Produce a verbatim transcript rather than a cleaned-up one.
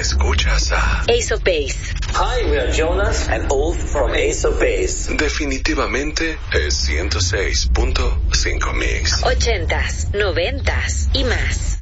Escuchas a Ace of Base. Hi, we are Jonas and Ulf from Ace of Base. Definitivamente es ciento seis punto cinco Mix. Ochentas, noventas y más.